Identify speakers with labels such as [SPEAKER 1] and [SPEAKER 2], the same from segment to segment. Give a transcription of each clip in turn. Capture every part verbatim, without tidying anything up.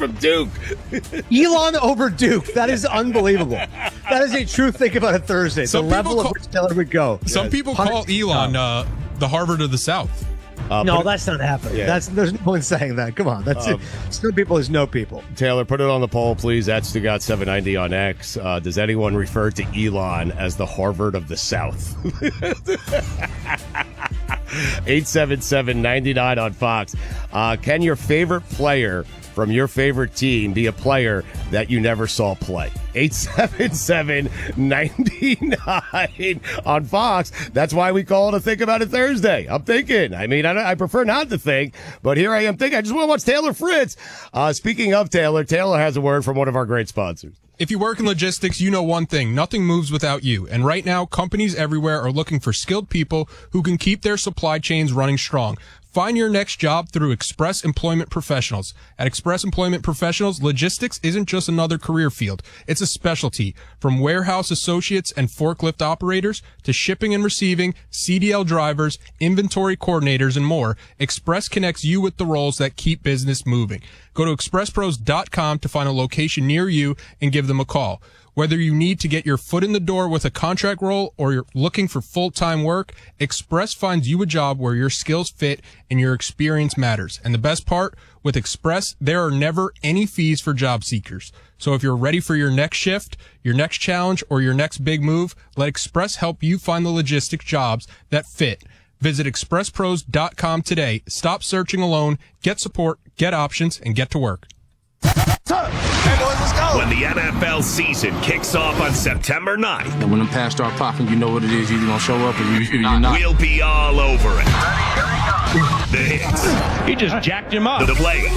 [SPEAKER 1] from Duke.
[SPEAKER 2] Elon over Duke. That is unbelievable. That is a true think about it Thursday.
[SPEAKER 3] Some
[SPEAKER 2] the level
[SPEAKER 3] call,
[SPEAKER 2] of which Taylor would go.
[SPEAKER 3] Some
[SPEAKER 2] yes.
[SPEAKER 3] people call Elon uh, the Harvard of the South.
[SPEAKER 2] Uh, no, that's not happening. Yeah. That's There's no one saying that. Come on. That's um, some people is no people.
[SPEAKER 1] Taylor, put it on the poll, please. At Stu Got seven ninety on X. Uh, does anyone refer to Elon as the Harvard of the South? eight seven seven, nine nine on Fox. Uh, can your favorite player from your favorite team be a player that you never saw play? eight seven seven, nine nine on Fox. That's why we call it a Think About It Thursday. I'm thinking. I mean, I, I prefer not to think, but here I am thinking. I just want to watch Taylor Fritz. Uh, speaking of Taylor, Taylor has a word from one of our great sponsors.
[SPEAKER 3] If you work in logistics, you know one thing. Nothing moves without you. And right now, companies everywhere are looking for skilled people who can keep their supply chains running strong. Find your next job through Express Employment Professionals. At Express Employment Professionals, logistics isn't just another career field. It's a specialty. From warehouse associates and forklift operators to shipping and receiving, C D L drivers, inventory coordinators, and more, Express connects you with the roles that keep business moving. Go to express pros dot com to find a location near you and give them a call. Whether you need to get your foot in the door with a contract role or you're looking for full-time work, Express finds you a job where your skills fit and your experience matters. And the best part, with Express, there are never any fees for job seekers. So if you're ready for your next shift, your next challenge, or your next big move, let Express help you find the logistic jobs that fit. Visit express pros dot com today. Stop searching alone, get support, get options, and get to work.
[SPEAKER 4] Hey boys, let's go.
[SPEAKER 5] When the N F L season kicks off on September ninth.
[SPEAKER 6] And when the pass start popping, you know what it is. You're going to show up or you, you're not.
[SPEAKER 5] We'll be all over it. The hits.
[SPEAKER 7] He just jacked him up.
[SPEAKER 5] The plays.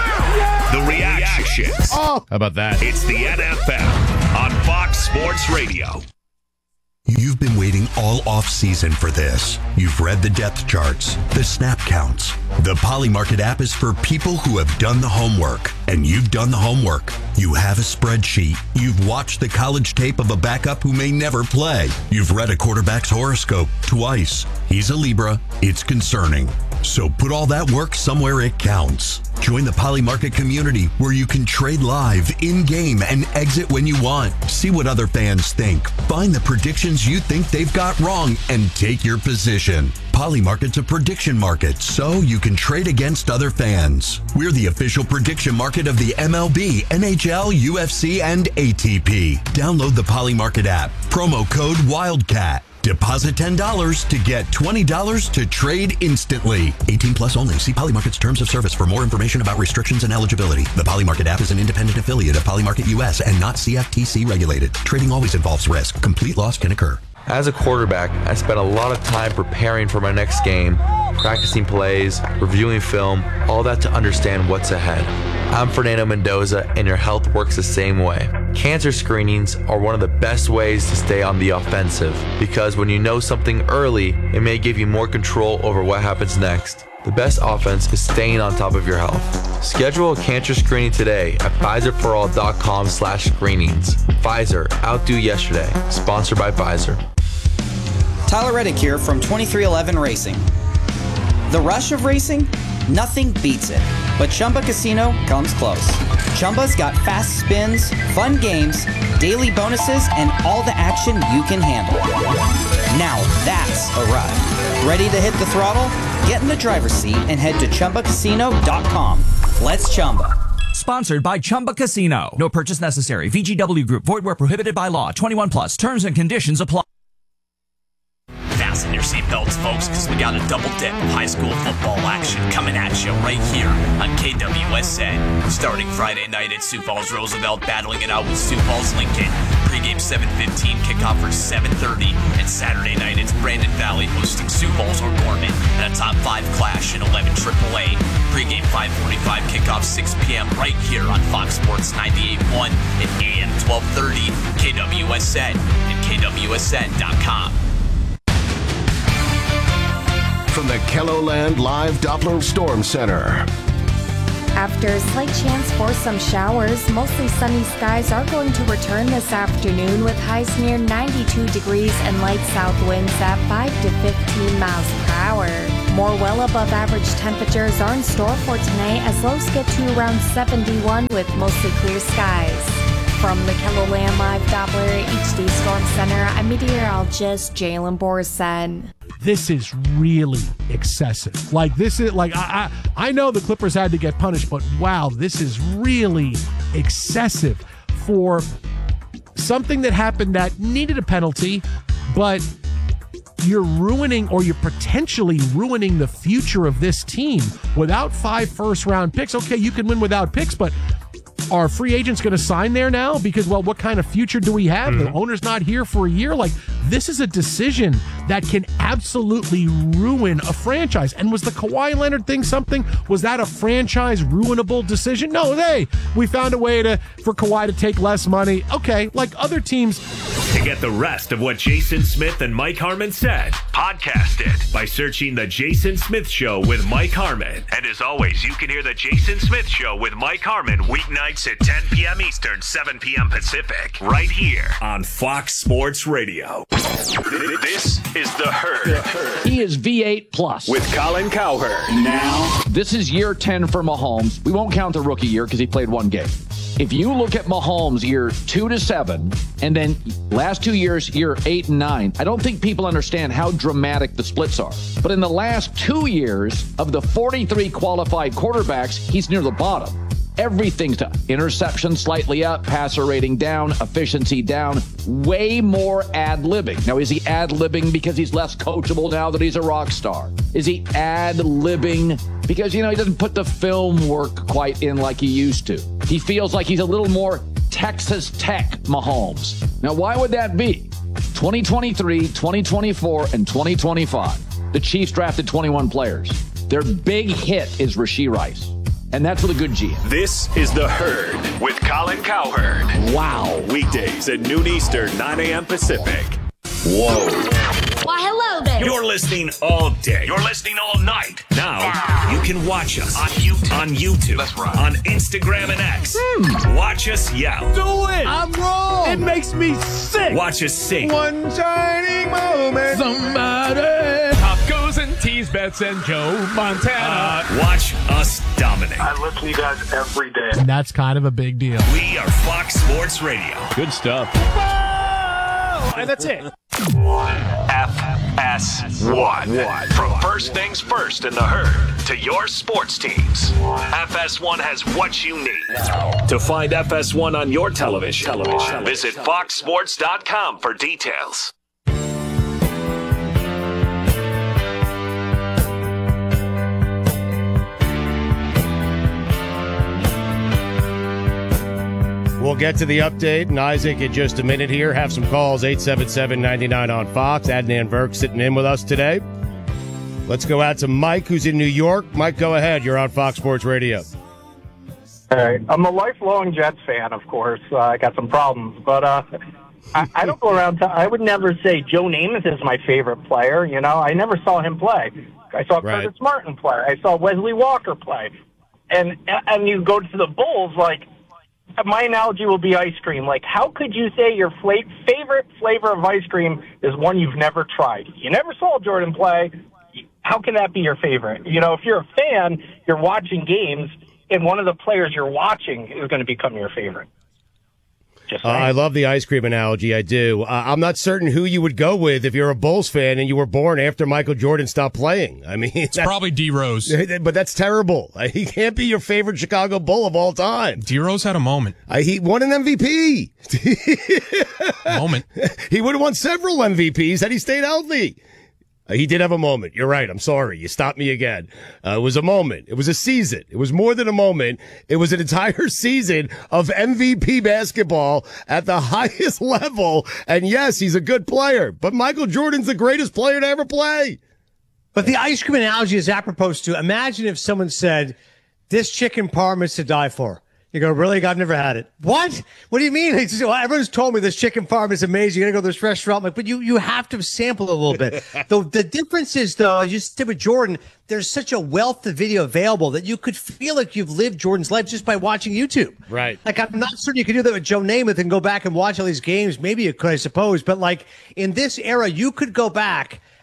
[SPEAKER 5] The reactions.
[SPEAKER 1] Oh, how about that?
[SPEAKER 5] It's the N F L on Fox Sports Radio.
[SPEAKER 8] You've been waiting all off-season for this. You've read the depth charts, the snap counts. The Polymarket app is for people who have done the homework, and you've done the homework. You have a spreadsheet. You've watched the college tape of a backup who may never play. You've read a quarterback's horoscope twice. He's a Libra. It's concerning. So put all that work somewhere it counts. Join the Polymarket community where you can trade live, in-game, and exit when you want. See what other fans think. Find the predictions you think they've got wrong and take your position. Polymarket's a prediction market, so you can trade against other fans. We're the official prediction market of the M L B, N H L, U F C, and A T P. Download the Polymarket app. Promo code WILDCAT. Deposit ten dollars to get twenty dollars to trade instantly. eighteen plus only. See Polymarket's terms of service for more information about restrictions and eligibility. The Polymarket app is an independent affiliate of Polymarket U S and not C F T C regulated. Trading always involves risk. Complete loss can occur.
[SPEAKER 9] As a quarterback, I spent a lot of time preparing for my next game, practicing plays, reviewing film, all that to understand what's ahead. I'm Fernando Mendoza, and your health works the same way. Cancer screenings are one of the best ways to stay on the offensive, because when you know something early, it may give you more control over what happens next. The best offense is staying on top of your health. Schedule a cancer screening today at Pfizer for all dot com slash screenings. Pfizer, outdo yesterday. Sponsored by Pfizer.
[SPEAKER 10] Tyler Reddick here from twenty-three eleven Racing. The rush of racing? Nothing beats it. But Chumba Casino comes close. Chumba's got fast spins, fun games, daily bonuses, and all the action you can handle. Now that's a ride. Ready to hit the throttle? Get in the driver's seat and head to Chumba Casino dot com. Let's Chumba.
[SPEAKER 11] Sponsored by Chumba Casino. No purchase necessary. V G W Group. Void where prohibited by law. twenty-one plus. Terms and conditions apply.
[SPEAKER 12] Fasten your seatbelts, folks, because we got a double dip of high school football action coming at you right here on K W S N. Starting Friday night at Sioux Falls Roosevelt, battling it out with Sioux Falls Lincoln. Pregame seven fifteen, kickoff for seven thirty. And Saturday night, it's Brandon Valley hosting Sioux Falls O'Gorman in a top five clash in eleven triple A. Pregame five forty-five, kickoff six p.m. right here on Fox Sports ninety-eight point one at A M twelve thirty, K W S N and K W S N dot com.
[SPEAKER 13] From the KELOLAND Live Doppler Storm Center.
[SPEAKER 14] After a slight chance for some showers, mostly sunny skies are going to return this afternoon with highs near ninety-two degrees and light south winds at five to fifteen miles per hour. More well above average temperatures are in store for tonight as lows get to around seventy-one with mostly clear skies. From the KELOLAND Live Doppler H D Storm Center, I'm meteorologist Jalen Borsen.
[SPEAKER 7] This is really excessive. Like this is like I, I I know the Clippers had to get punished, but wow, this is really excessive for something that happened that needed a penalty, but you're ruining or you're potentially ruining the future of this team without five first round picks. Okay, you can win without picks, but are free agents going to sign there now? Because, well, what kind of future do we have? Mm-hmm. The owner's not here for a year. Like, this is a decision that can absolutely ruin a franchise. And was the Kawhi Leonard thing something? Was that a franchise ruinable decision? No, hey, we found a way to for Kawhi to take less money. Okay, like other teams.
[SPEAKER 5] To get the rest of what Jason Smith and Mike Harmon said, podcast it by searching The Jason Smith Show with Mike Harmon. And as always, you can hear The Jason Smith Show with Mike Harmon weeknights at ten p.m. Eastern, seven p.m. Pacific, right here on Fox Sports Radio. This is The Herd.
[SPEAKER 15] He is V eight plus.
[SPEAKER 5] With Colin Cowherd.
[SPEAKER 15] Now, this is year ten for Mahomes. We won't count the rookie year because he played one game. If you look at Mahomes year two to seven, and then last two years, year eight and nine, I don't think people understand how dramatic the splits are. But in the last two years of the forty-three qualified quarterbacks, he's near the bottom. Everything's to interception slightly up, passer rating down, efficiency down, way more ad-libbing. Now, is he ad-libbing because he's less coachable now that he's a rock star? Is he ad-libbing because, you know, he doesn't put the film work quite in like he used to? He feels like he's a little more Texas Tech Mahomes. Now, why would that be? twenty twenty-three, twenty twenty-four, and twenty twenty-five. The Chiefs drafted twenty-one players. Their big hit is Rashee Rice. And that's with a good G M.
[SPEAKER 5] This is The Herd with Colin Cowherd.
[SPEAKER 15] Wow.
[SPEAKER 5] Weekdays at noon Eastern, nine a.m. Pacific. Whoa.
[SPEAKER 16] Why, hello there.
[SPEAKER 5] You're listening all day. You're listening all night. Now, you can watch us on YouTube. On YouTube. That's right. On Instagram and X. Hmm. Watch us yell.
[SPEAKER 7] Do it. I'm wrong. It makes me sick.
[SPEAKER 5] Watch us sing.
[SPEAKER 7] One shining moment. Somebody. Top goes and tease bets and Joe Montana.
[SPEAKER 5] Uh, watch us dominate.
[SPEAKER 17] I listen to you guys every day.
[SPEAKER 7] And that's kind of a big deal.
[SPEAKER 5] We are Fox Sports Radio.
[SPEAKER 7] Good stuff. And that's it.
[SPEAKER 5] F S one. From first things first in The Herd to your sports teams, F S one has what you need. To find F S one on your television, television. Visit fox sports dot com for details.
[SPEAKER 1] We'll get to the update and Isaac in just a minute here. Have some calls, eight seven seven, nine nine on Fox. Adnan Virk sitting in with us today. Let's go out to Mike, who's in New York. Mike, go ahead. You're on Fox Sports Radio.
[SPEAKER 18] Hey, I'm a lifelong Jets fan, of course. Uh, I got some problems, but uh, I, I don't go around. T- I would never say Joe Namath is my favorite player. You know, I never saw him play. I saw right. Curtis Martin play. I saw Wesley Walker play. And and you go to the Bulls, like, my analogy will be ice cream. Like, how could you say your fla- favorite flavor of ice cream is one you've never tried? You never saw Jordan play. How can that be your favorite? You know, if you're a fan, you're watching games, and one of the players you're watching is going to become your favorite.
[SPEAKER 1] Uh, I love the ice cream analogy. I do. Uh, I'm not certain who you would go with if you're a Bulls fan and you were born after Michael Jordan stopped playing. I mean,
[SPEAKER 3] it's probably D Rose,
[SPEAKER 1] but that's terrible. He can't be your favorite Chicago Bull of all time.
[SPEAKER 3] D Rose had a moment.
[SPEAKER 1] Uh, he won an M V P.
[SPEAKER 3] moment.
[SPEAKER 1] He would have won several M V Ps had he stayed healthy. Uh, he did have a moment. You're right. I'm sorry. You stopped me again. Uh, it was a moment. It was a season. It was more than a moment. It was an entire season of M V P basketball at the highest level. And yes, he's a good player, but Michael Jordan's the greatest player to ever play.
[SPEAKER 2] But the ice cream analogy is apropos to, imagine if someone said, this chicken parm is to die for. You go, really? I've never had it. What? What do you mean? It's just, well, everyone's told me this chicken farm is amazing. You're going to go to this restaurant. I'm like, but you, you have to sample a little bit. the, the difference is, though, as you said with Jordan, there's such a wealth of video available that you could feel like you've lived Jordan's life just by watching YouTube.
[SPEAKER 1] Right.
[SPEAKER 2] Like, I'm not certain you could do that with Joe Namath and go back and watch all these games. Maybe you could, I suppose. But, like, in this era, you could go back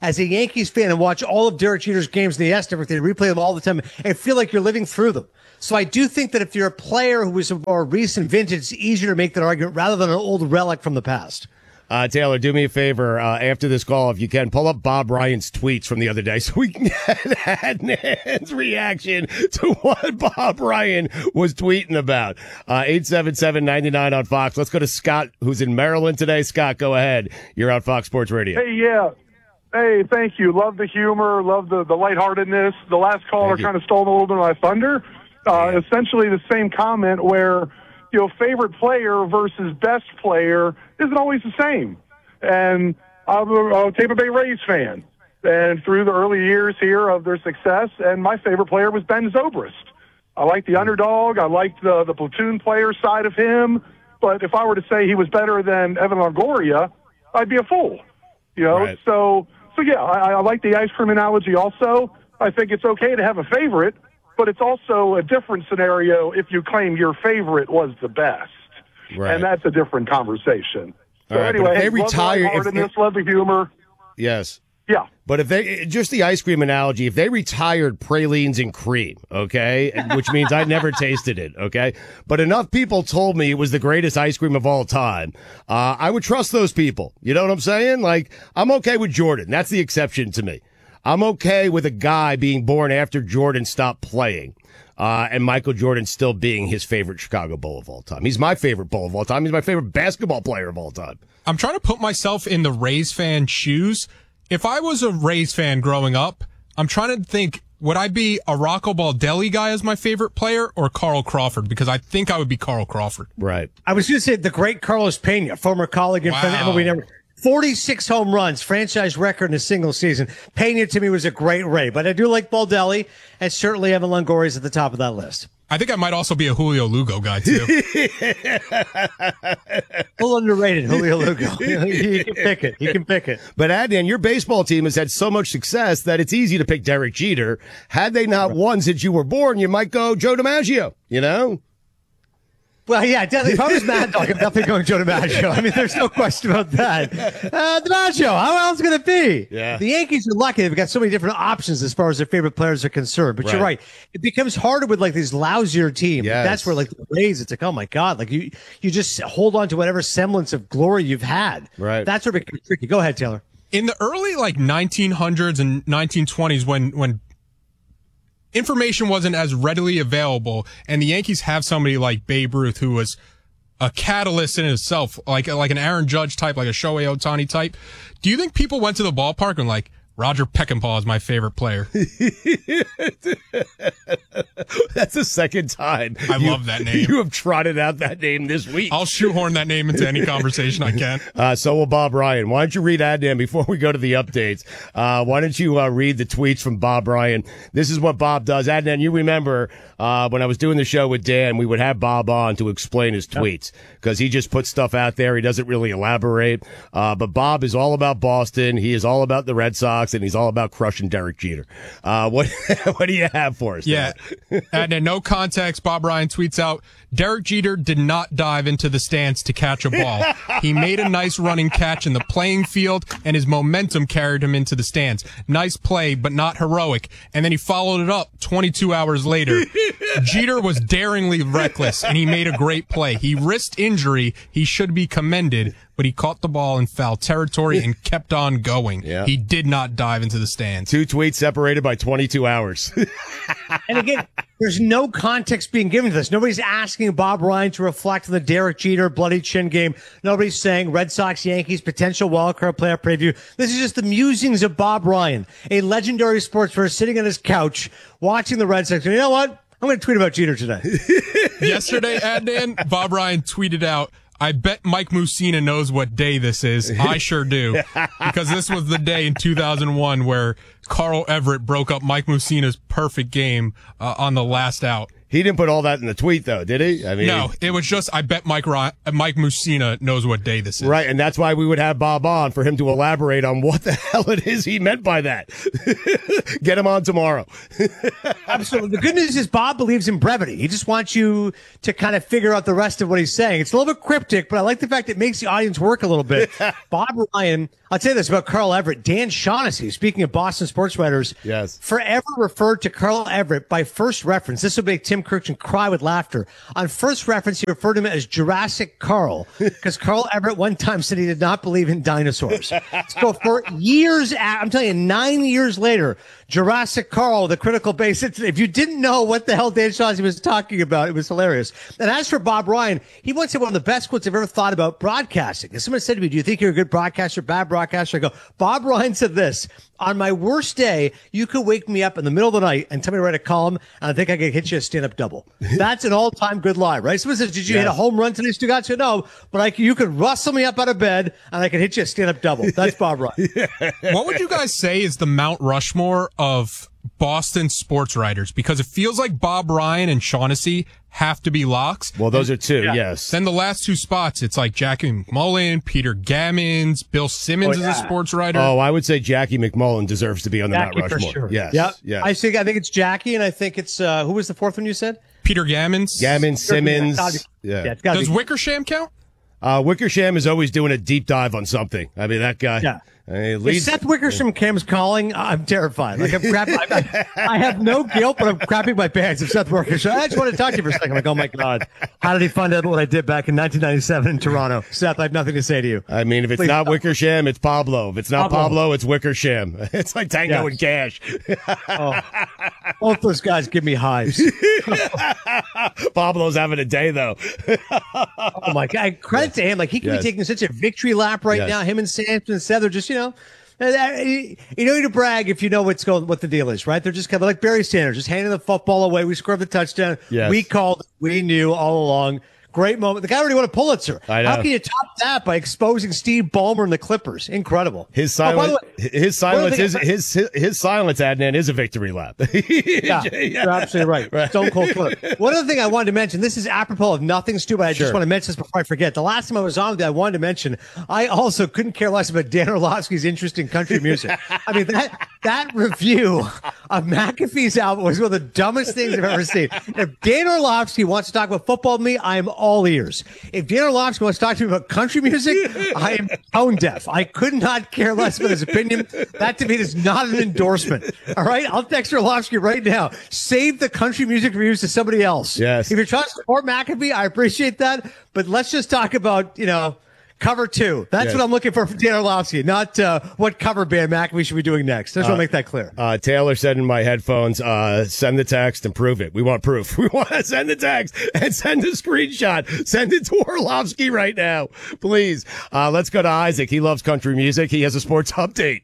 [SPEAKER 2] as a Yankees fan and watch all of Derek Jeter's games in the S and everything, replay them all the time, and feel like you're living through them. So I do think that if you're a player who is a more recent vintage, it's easier to make that argument rather than an old relic from the past.
[SPEAKER 1] Uh, Taylor, do me a favor. Uh, after this call, if you can, pull up Bob Ryan's tweets from the other day so we can get Adnan's reaction to what Bob Ryan was tweeting about. Uh, eight seven seven, nine nine on Fox. Let's go to Scott, who's in Maryland today. Scott, go ahead. You're on Fox Sports Radio.
[SPEAKER 17] Hey, yeah. Hey, thank you. Love the humor. Love the, the lightheartedness. The last caller kind of stole a little bit of my thunder. Uh, essentially the same comment where, you know, favorite player versus best player isn't always the same. And I'm a, a Tampa Bay Rays fan. And through the early years here of their success, and my favorite player was Ben Zobrist. I like the underdog. I liked the, the platoon player side of him. But if I were to say he was better than Evan Longoria, I'd be a fool. You know,
[SPEAKER 1] right.
[SPEAKER 17] so, so yeah, I, I like the ice cream analogy also. I think it's okay to have a favorite, but it's also a different scenario if you claim your favorite was the best.
[SPEAKER 1] Right.
[SPEAKER 17] And that's a different conversation. So
[SPEAKER 1] All right, but
[SPEAKER 17] anyway,
[SPEAKER 1] if they
[SPEAKER 17] hey,
[SPEAKER 1] retire-
[SPEAKER 17] love the
[SPEAKER 1] if-
[SPEAKER 17] lightheartedness, love the humor.
[SPEAKER 1] Yes.
[SPEAKER 17] Yeah.
[SPEAKER 1] But if they, just the ice cream analogy, if they retired pralines and cream, okay, which means I never tasted it, okay, but enough people told me it was the greatest ice cream of all time, uh, I would trust those people. You know what I'm saying? Like, I'm okay with Jordan. That's the exception to me. I'm okay with a guy being born after Jordan stopped playing. Uh, and Michael Jordan still being his favorite Chicago Bull of all time. He's my favorite Bull of all time. He's my favorite basketball player of all time.
[SPEAKER 3] I'm trying to put myself in the Rays fan shoes. If I was a Rays fan growing up, I'm trying to think, would I be a Rocco Baldelli guy as my favorite player or Carl Crawford? Because I think I would be Carl Crawford.
[SPEAKER 1] Right.
[SPEAKER 2] I was going to say the great Carlos Pena, former colleague and
[SPEAKER 3] Wow.
[SPEAKER 2] friend of M L B Network. forty-six home runs, franchise record in a single season. Pena to me was a great Ray, but I do like Baldelli, and certainly Evan Longoria is at the top of that list.
[SPEAKER 3] I think I might also be a Julio Lugo guy, too.
[SPEAKER 2] A little underrated, Julio Lugo. He can pick it. He can pick it.
[SPEAKER 1] But Adnan, your baseball team has had so much success that it's easy to pick Derek Jeter. Had they not won since you were born, you might go Joe DiMaggio, you know?
[SPEAKER 2] Well, yeah, definitely. If I was Mad Dog, I'm definitely going Joe DiMaggio. I mean, there's no question about that. Uh, DiMaggio, how else going to be?
[SPEAKER 1] Yeah.
[SPEAKER 2] The Yankees are lucky. They've got so many different options as far as their favorite players are concerned. But
[SPEAKER 1] Right.
[SPEAKER 2] you're right. It becomes harder with like these lousier teams.
[SPEAKER 1] Yes.
[SPEAKER 2] That's where like the Rays, it's like, oh my God, like you, you just hold on to whatever semblance of glory you've had.
[SPEAKER 1] Right.
[SPEAKER 2] That's where it becomes tricky. Go ahead, Taylor.
[SPEAKER 3] In the early like nineteen hundreds and nineteen twenties, when when information wasn't as readily available, and the Yankees have somebody like Babe Ruth, who was a catalyst in itself, like like an Aaron Judge type, like a Shohei Ohtani type. Do you think people went to the ballpark and like, Roger Peckinpah is my favorite player?
[SPEAKER 1] That's the second time.
[SPEAKER 3] I
[SPEAKER 1] you-
[SPEAKER 3] love that name.
[SPEAKER 1] You have trotted out that name this week.
[SPEAKER 3] I'll shoehorn that name into any conversation I can.
[SPEAKER 1] Uh, so will Bob Ryan. Why don't you read Adnan before we go to the updates? Uh, why don't you uh, read the tweets from Bob Ryan? This is what Bob does. Adnan, you remember uh, when I was doing the show with Dan, we would have Bob on to explain his tweets because he just puts stuff out there. He doesn't really elaborate. Uh, but Bob is all about Boston. He is all about the Red Sox, and he's all about crushing Derek Jeter. Uh, what what do you have for us?
[SPEAKER 3] Yeah. And in no context, Bob Ryan tweets out, Derek Jeter did not dive into the stands to catch a ball. He made a nice running catch in the playing field, and his momentum carried him into the stands. Nice play, but not heroic. And then he followed it up twenty-two hours later. Jeter was daringly reckless, and he made a great play. He risked injury. He should be commended, but he caught the ball in foul territory and kept on going.
[SPEAKER 1] Yeah.
[SPEAKER 3] He did not dive into the stands.
[SPEAKER 1] Two tweets separated by twenty-two hours.
[SPEAKER 2] And again, there's no context being given to this. Nobody's asking Bob Ryan to reflect on the Derek Jeter bloody chin game. Nobody's saying Red Sox, Yankees, potential wildcard playoff preview. This is just the musings of Bob Ryan, a legendary sportsman sitting on his couch watching the Red Sox. And you know what? I'm going to tweet about Jeter today.
[SPEAKER 3] Yesterday, Adnan, Bob Ryan tweeted out, I bet Mike Mussina knows what day this is. I sure do. Because this was the day in two thousand one where Carl Everett broke up Mike Mussina's perfect game uh, on the last out.
[SPEAKER 1] He didn't put all that in the tweet, though, did he? I mean,
[SPEAKER 3] no, it was just, I bet Mike Ron- Mike Mussina knows what day this is.
[SPEAKER 1] Right, and that's why we would have Bob on, for him to elaborate on what the hell it is he meant by that. Get him on tomorrow.
[SPEAKER 2] Absolutely. The good news is Bob believes in brevity. He just wants you to kind of figure out the rest of what he's saying. It's a little bit cryptic, but I like the fact it makes the audience work a little bit. Bob Ryan, I'll tell you this about Carl Everett. Dan Shaughnessy, speaking of Boston sports writers,
[SPEAKER 1] yes,
[SPEAKER 2] forever referred to Carl Everett by first reference. This will make Tim Kirkland cry with laughter. On first reference, he referred to him as Jurassic Carl because Carl Everett one time said he did not believe in dinosaurs. So for years, I'm telling you, nine years later, Jurassic Carl, the critical base. If you didn't know what the hell Dan Shaughnessy was talking about, it was hilarious. And as for Bob Ryan, he once said one of the best quotes I've ever thought about broadcasting. If someone said to me, do you think you're a good broadcaster, bad broadcaster? I go, Bob Ryan said this: on my worst day, you could wake me up in the middle of the night and tell me to write a column, and I think I could hit you a stand-up double. That's an all-time good lie, right? Someone says, did you yes. hit a home run today, Stu? I said, no, but I, you could rustle me up out of bed, and I could hit you a stand-up double. That's Bob Ryan.
[SPEAKER 3] What would you guys say is the Mount Rushmore of Boston sports writers? Because it feels like Bob Ryan and Shaughnessy have to be locks.
[SPEAKER 1] Well, those are two, yeah. yes.
[SPEAKER 3] Then the last two spots, it's like Jackie McMullen, Peter Gammons, Bill Simmons oh, yeah. is a sports writer.
[SPEAKER 1] Oh, I would say Jackie McMullen deserves to be on the
[SPEAKER 2] Jackie
[SPEAKER 1] Mount Rushmore.
[SPEAKER 2] For sure.
[SPEAKER 1] Yes,
[SPEAKER 2] yep.
[SPEAKER 1] yes.
[SPEAKER 2] I think I think it's Jackie, and I think it's uh, who was the fourth one you said?
[SPEAKER 3] Peter Gammons.
[SPEAKER 1] Gammons, Simmons.
[SPEAKER 2] Yeah.
[SPEAKER 1] yeah.
[SPEAKER 2] yeah
[SPEAKER 3] Does
[SPEAKER 2] be.
[SPEAKER 3] Wickersham count?
[SPEAKER 1] Uh, Wickersham is always doing a deep dive on something. I mean, that guy.
[SPEAKER 2] Yeah.
[SPEAKER 1] I mean,
[SPEAKER 2] leads, if Seth Wickersham comes calling, I'm terrified. Like I'm crapping. I, I have no guilt, but I'm crapping my pants if Seth Wickersham. I just want to talk to you for a second. I'm like, oh my God, how did he find out what I did back in nineteen ninety-seven in Toronto? Seth, I have nothing to say to you.
[SPEAKER 1] I mean, if it's Please not stop. Wickersham, it's Pablo. If it's not Pablo, Pablo it's Wickersham. It's like Tango yes. and Cash.
[SPEAKER 2] oh, both those guys give me hives.
[SPEAKER 1] Pablo's having a day though.
[SPEAKER 2] Oh my God! Credit yes. to him. Like he can yes. be taking such a victory lap right yes. now. Him and Samson and Seth are just, you know. You don't need to brag if you know what's going, what the deal is, right? They're just kind of like Barry Sanders, just handing the football away. We scored the touchdown.
[SPEAKER 1] Yes.
[SPEAKER 2] We called, we knew all along. Great moment. The guy already won a Pulitzer.
[SPEAKER 1] I know.
[SPEAKER 2] How can you top that by exposing Steve Ballmer and the Clippers? Incredible.
[SPEAKER 1] His silence, oh, way, his silence, his, his his his silence, Adnan, is a victory lap.
[SPEAKER 2] yeah, you're absolutely right. right. Stone Cold Killer. One other thing I wanted to mention. This is apropos of nothing, Stu, but I sure. just want to mention this before I forget. The last time I was on with you, I wanted to mention I also couldn't care less about Dan Orlovsky's interest in country music. I mean that that review of McAfee's album was one of the dumbest things I've ever seen. If Dan Orlovsky wants to talk about football with me, I am all ears. If Dan Orlovsky wants to talk to me about country music, I am tone deaf. I could not care less about his opinion. That to me is not an endorsement. All right? I'll text Orlovsky right now. Save the country music reviews to somebody else.
[SPEAKER 1] Yes.
[SPEAKER 2] If you're trying to support McAfee, I appreciate that. But let's just talk about, you know, cover two. That's yes. what I'm looking for from Dan Orlovsky, not uh, what cover band McAfee should be doing next. I just uh, want to make that clear.
[SPEAKER 1] Uh, Taylor said in my headphones, uh, send the text and prove it. We want proof. We want to send the text and send a screenshot. Send it to Orlovsky right now, please. Uh, let's go to Isaac. He loves country music. He has a sports update.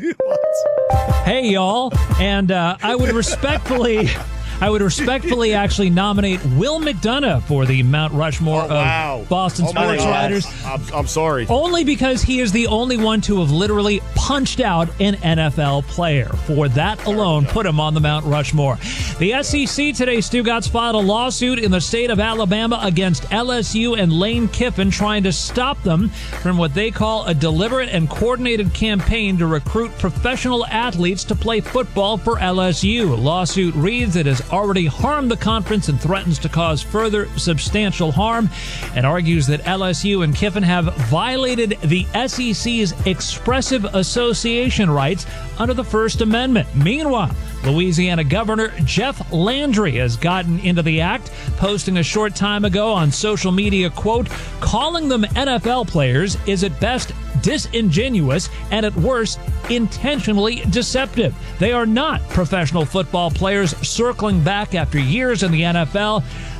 [SPEAKER 19] Hey, y'all. And uh, I would respectfully... I would respectfully actually nominate Will McDonough for the Mount Rushmore
[SPEAKER 1] oh, wow.
[SPEAKER 19] of Boston
[SPEAKER 1] oh,
[SPEAKER 19] sports writers.
[SPEAKER 1] I'm, I'm sorry.
[SPEAKER 19] Only because he is the only one to have literally punched out an N F L player. For that alone, put him on the Mount Rushmore. The S E C today, Stugatz filed a lawsuit in the state of Alabama against L S U and Lane Kiffin, trying to stop them from what they call a deliberate and coordinated campaign to recruit professional athletes to play football for L S U. Lawsuit reads it has already harmed the conference and threatens to cause further substantial harm, and argues that L S U and Kiffin have violated the S E C's expressive association rights under the First Amendment. Meanwhile, Louisiana Governor Jeff Landry has gotten into the act, posting a short time ago on social media, quote, calling them N F L players is at best disingenuous and at worst intentionally deceptive. They are not professional football players circling back after years in the N F L.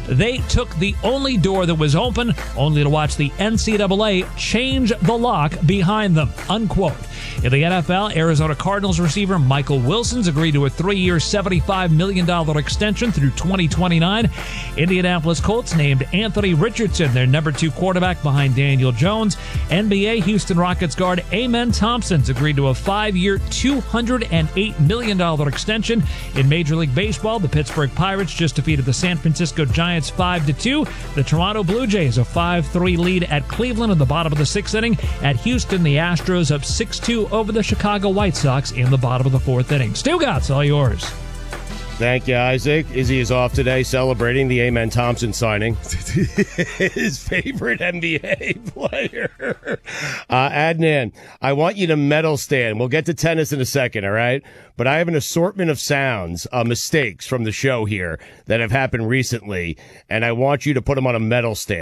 [SPEAKER 19] They took the only door that was open, only to watch the N C double A change the lock behind them, unquote. In the N F L, Arizona Cardinals receiver Michael Wilson's agreed to a three-year, seventy-five million dollars extension through twenty twenty-nine. Indianapolis Colts named Anthony Richardson their number two quarterback behind Daniel Jones. N B A Houston Rockets guard Amen Thompson's agreed to a five-year, two hundred eight million dollars extension. In Major League Baseball, the Pittsburgh Pirates just defeated the San Francisco Giants five to two. The Toronto Blue Jays a five three lead at Cleveland in the bottom of the sixth inning. At Houston, the Astros up six two over the Chicago White Sox in the bottom of the fourth inning. Stugotz, all yours.
[SPEAKER 1] Thank you, Isaac. Izzy is off today celebrating the Amen Thompson signing. His favorite N B A player. Uh, Adnan, I want you to medal stand. We'll get to tennis in a second, all right? But I have an assortment of sounds, uh, mistakes from the show here that have happened recently, and I want you to put them on a medal stand.